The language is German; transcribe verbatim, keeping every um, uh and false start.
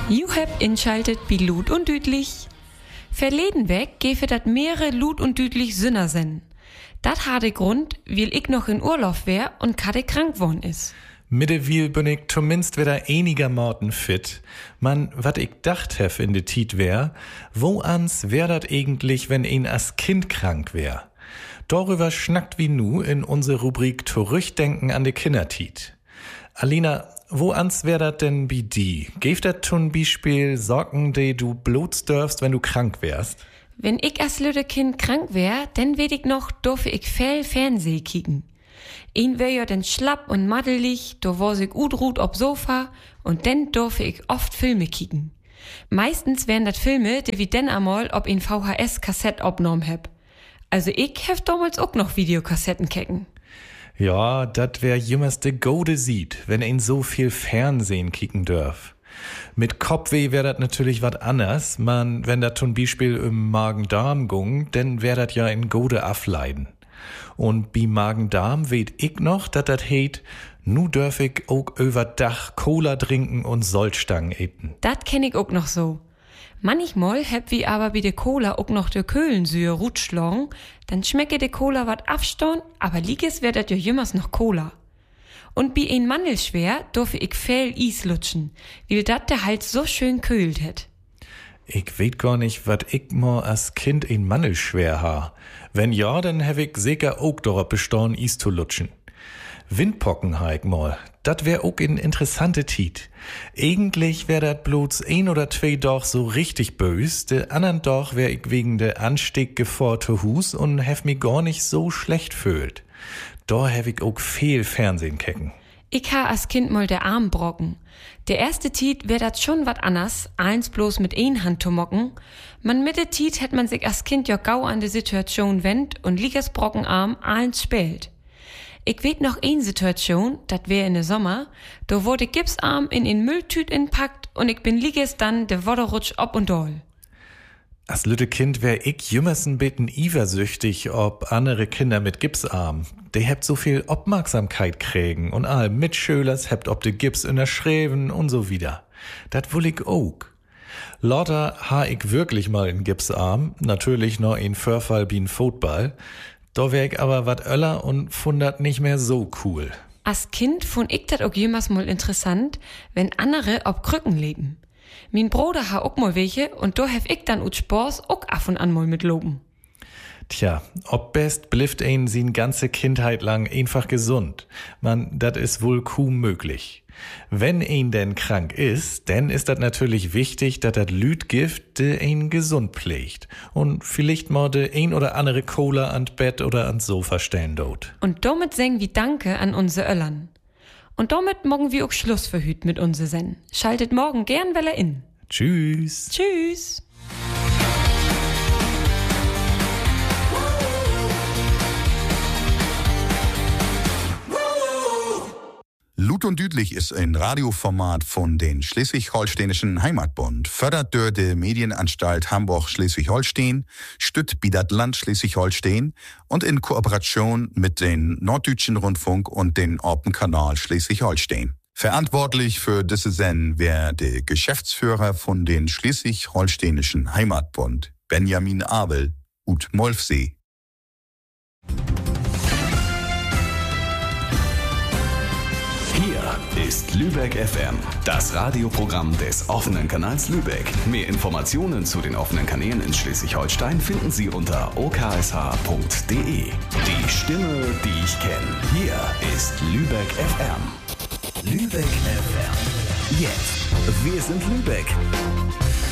You habt inschaltet bi Lut und Düdlich. Verleden weg gefe dat mehrere Lut und Düdlich Sünner sen. Dat hatte Grund, weil ich noch in Urlaub wär und kade krank worn is. Mittlerweile bin ich zumindest wieder einigermaßen fit. Man, wat ich dacht hef in de Tiet wär, wo ans wär dat eigentlich, wenn ein as Kind krank wär? Darüber schnackt wie nu in unsere Rubrik Zurückdenken an de Kindertiet. Alina, wo ans wär dat denn bi di? Geeft dat zum Beispiel Sorgen, die du bloß dürfst, wenn du krank wärst? Wenn ich als lüde Kind krank wär, dann weet ich noch, dürfe ich viel Fernseh kicken. Ihn wär ja dann schlapp und maddelig, da war ich udruht ob Sofa und dann dürfe ich oft Filme kicken. Meistens wären dat Filme, die wie denn einmal ob in V H S-Kassett obnorm heb. Also ich hef damals auch noch Videokassetten kecken. Ja, dat wär jemals de Gode sieht, wenn ein so viel Fernsehen kicken dürf. Mit Kopfweh wär dat natürlich wat anders. Man, wenn dat zum Beispiel im Magen-Darm gung, denn wär dat ja in Gode Afleiden. Und bi Magen-Darm weet ich noch, dat dat heet, nu dürf ich auch über Dach Cola trinken und Salzstangen eten. Dat kenn ich auch noch so. Manchmal heb wie aber bi de Cola auch noch de Köhlensühe rutschlong, dann schmecke de Cola wat afstorn, aber lieges wär dat ja jümmers noch Cola. Und bi ein Mandelschwer dürfe ich viel Is lutschen, weil dat der Hals so schön kühlt het. Ich weet gar nicht, wat ich mal als Kind ein Mandelschwer ha. Wenn ja, dann hab ich sicher auch darauf bestorn, Is zu lutschen. Windpocken ha ich mal. Dat wär auch ein interessante Tiet. Eigentlich wär dat bloß ein oder zwei doch so richtig bös, de andern doch wär ich wegen de Anstieg gefahr zu Hus und hef mi gar nicht so schlecht fühlt. Da hab ich auch viel Fernsehen kecken. Ich ha als Kind mal der Arm brocken. Der erste Tiet wär dat schon wat anders, eins bloß mit ein Hand zu mocken. Man mit der Tiet hätt man sich als Kind ja gau an de Situation wendt und liegers Brockenarm eins spielt. Ich weet noch ein Situation, dat wär in de Sommer, da wurde Gipsarm in in Mülltüt inpackt und ich bin liegers dann de Wodderrutsch ob und doll. Als lütte Kind wär ich jümmers ein bisschen iversüchtig ob andere Kinder mit Gipsarm. Die hebt so viel Aufmerksamkeit kriegen und all Mitschülers hebt ob de Gips in der Schreven und so wieder. Dat will ich auch. Lauter ha ich wirklich mal in Gipsarm, natürlich noch in Vorfall wie ein Football. Da wär ich aber wat öller und fund dat nicht mehr so cool. Als Kind fand ich dat auch jemals mal interessant, wenn andere ob Krücken leben. Mein Bruder ha auch mal welche und da hef ich dann ut Spaß auch af und an mal mit loben. Tja, ob best blifft ein sin ganze Kindheit lang einfach gesund. Man, dat is wohl kaum möglich. Wenn ein denn krank ist, dann ist dat natürlich wichtig, dat dat Lüd gift, de ein gesund pflegt. Und vielleicht mal de ein oder andere Cola an Bett oder ans Sofa stellen dort. Und damit sagen wir Danke an unsere Öllern. Und damit morgen wir auch Schluss verhüt mit unser Sen. Schaltet morgen gern welle in. Tschüss. Tschüss. Lut und Düdlich ist ein Radioformat von den Schleswig-Holsteinischen Heimatbund, fördert durch die Medienanstalt Hamburg-Schleswig-Holstein, stützt Bidat Land Schleswig-Holstein und in Kooperation mit den Norddeutschen Rundfunk und den Orpen-Kanal Schleswig-Holstein. Verantwortlich für diese Sendung wäre der Geschäftsführer von den Schleswig-Holsteinischen Heimatbund, Benjamin Abel, ut Molfsee. Hier ist Lübeck F M, das Radioprogramm des offenen Kanals Lübeck. Mehr Informationen zu den offenen Kanälen in Schleswig-Holstein finden Sie unter o k s h punkt d e. Die Stimme, die ich kenne. Hier ist Lübeck F M. Lübeck F M. Jetzt. Wir sind Lübeck.